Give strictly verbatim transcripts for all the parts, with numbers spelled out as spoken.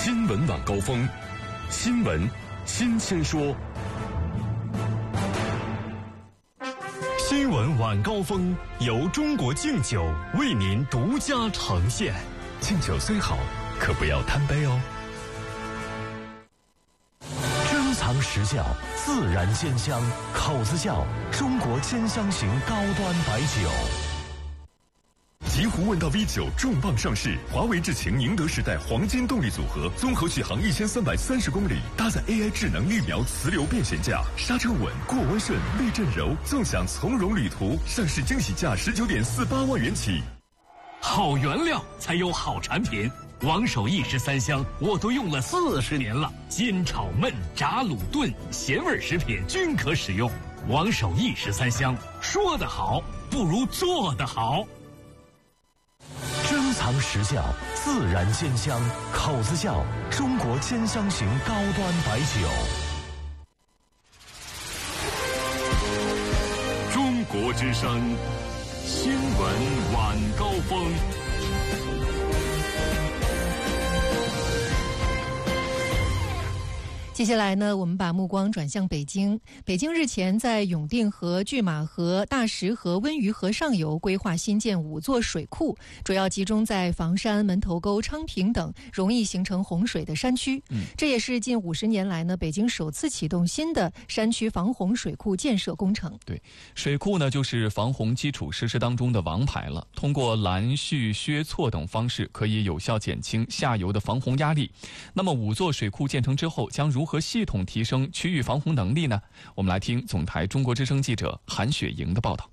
新闻晚高峰，新闻新鲜说。新闻晚高峰由中国敬酒为您独家呈现。敬酒虽好，可不要贪杯哦。珍藏实窖，自然鲜香，口子窖，中国兼香型高端白酒。极狐问道 V 九重磅上市，华为智擎宁德时代黄金动力组合，综合续航一千三百三十公里，搭载 A I 智能疫苗磁流变悬架，刹车稳，过弯顺，避震柔，纵享从容旅途。上市惊喜价十九点四八万元起。 好原料才有好产品，王守义十三香我都用了四十年了，煎炒焖炸卤炖咸味食品均可使用。王守义十三香，说得好不如做得好。 珍藏实窖，自然鲜香，口子窖，中国兼香型高端白酒。中国之声，新闻晚高峰。 接下来呢，我们把目光转向北京。北京日前在永定河、拒马河、大石河、温榆河上游规划新建五座水库，主要集中在房山、门头沟、昌平等容易形成洪水的山区。嗯，这也是近五十年来呢，北京首次启动新的山区防洪水库建设工程。 对，水库呢就是防洪基础设施当中的王牌了。通过拦蓄、削错等方式，可以有效减轻下游的防洪压力。那么五座水库建成之后，将如何系统提升区域防洪能力呢？我们来听总台中国之声记者韩雪莹的报道。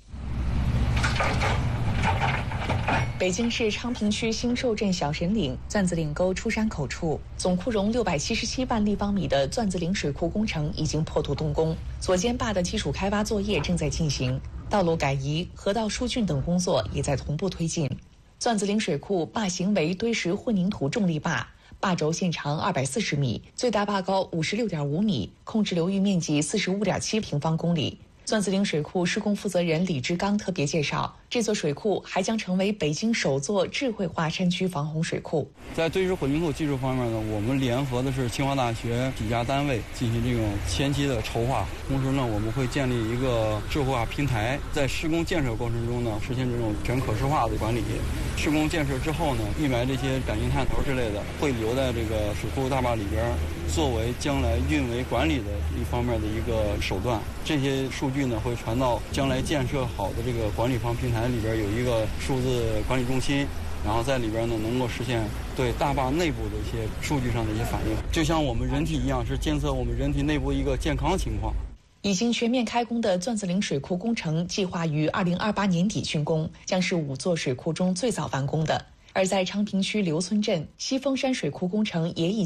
北京市昌平区兴寿镇小神岭钻子岭沟出山口处，总库容六百七十七万立方米的钻子岭水库工程已经破土动工，左间坝的基础开挖作业正在进行，道路改移、河道疏浚等工作也在同步推进。钻子岭水库坝型为堆石混凝土重力坝，坝轴线长二百四十米，最大坝高五十六点五米，控制流域面积四十五点七平方公里。钻子岭水库施工负责人李志刚特别介绍，这座水库还将成为北京首座智慧化山区防洪水库。 在堆石混凝土技术方面呢，我们联合的是清华大学几家单位进行这种前期的筹划，同时呢，我们会建立一个智慧化平台，在施工建设过程中呢，实现这种全可视化的管理。施工建设之后呢，运埋这些感应探头之类的会留在这个水库大坝里边，作为将来运维管理的一方面的一个手段。这些数据呢会传到将来建设好的这个管理方平台里边，有一个数字管理中心，然后在里边呢能够实现对大坝内部的一些数据上的一些反应，就像我们人体一样，是监测我们人体内部一个健康情况。 已经全面开工的钻子岭水库工程计划于二零二八年底竣工，将是五座水库中最早完工的。而在昌平区刘村镇西峰山水库工程也已